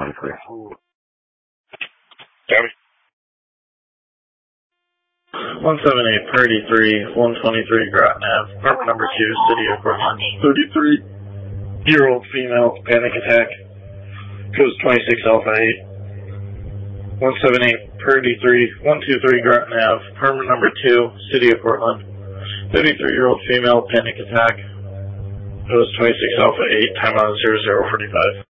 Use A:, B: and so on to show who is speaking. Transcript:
A: somebody, please.
B: Copy.
C: 178 Purdy 3, 123 Groton Ave, apartment number 2, City of Portland. 33-year-old female, panic attack. Codes 26 Alpha 8. 178 Purdy 3, 123 Groton Ave, apartment number 2, City of Portland. 33-year-old female, panic attack. Codes 26 Alpha 8, time on 0045.